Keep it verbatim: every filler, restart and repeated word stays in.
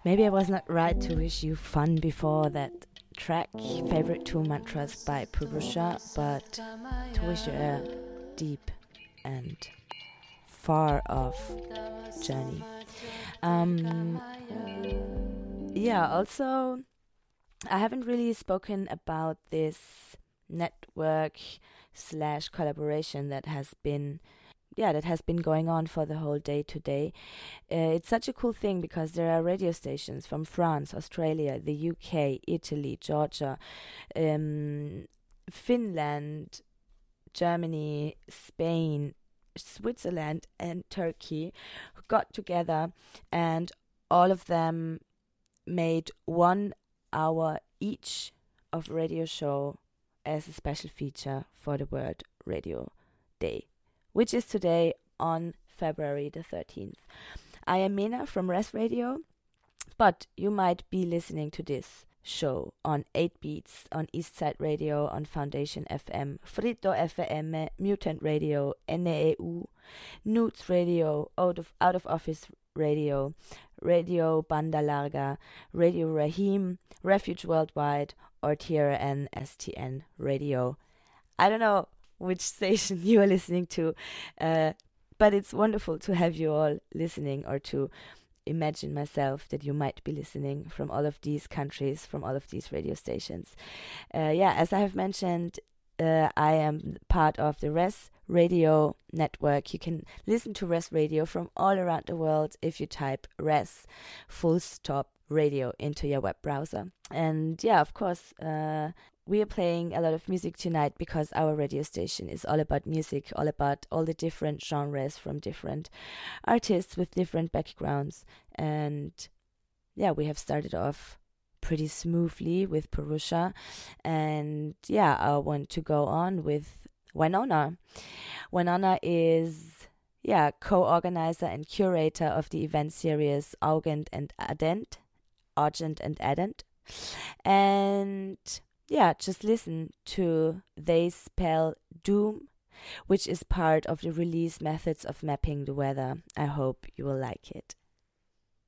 Maybe I was not right to wish you fun before that track, Favorite Two Mantras by Purusha, but to wish you a deep and far off journey. Um, yeah, also, I haven't really spoken about this network slash collaboration that has been yeah, that has been going on for the whole day today. Uh, it's such a cool thing because there are radio stations from France, Australia, the U K, Italy, Georgia, um, Finland, Germany, Spain, Switzerland, and Turkey who got together, and all of them made one hour each of radio show as a special feature for the World Radio Day, which is today on February the thirteenth. I am Mena from Res Radio, but you might be listening to this show on eight Beats, on Eastside Radio, on Foundation F M, Frito F M, Mutant Radio, N E U, Newts Radio, Out of, Out of Office Radio, Radio Banda Larga, Radio Rahim, Refuge Worldwide, or T R N S T N Radio. I don't know which station you are listening to, uh, but it's wonderful to have you all listening, or to imagine myself that you might be listening from all of these countries, from all of these radio stations. Uh, yeah, as I have mentioned, uh, I am part of the Res Radio network. You can listen to Res Radio from all around the world if you type Res full stop radio into your web browser. And yeah, of course, uh, we are playing a lot of music tonight because our radio station is all about music, all about all the different genres from different artists with different backgrounds. And yeah, we have started off pretty smoothly with Purusha. And yeah, I want to go on with Winona. Winona is, yeah, co-organizer and curator of the event series Argent and Ardent, Argent and Ardent. And yeah, just listen to They Spell Doom, which is part of the release methods of mapping the weather. I hope you will like it.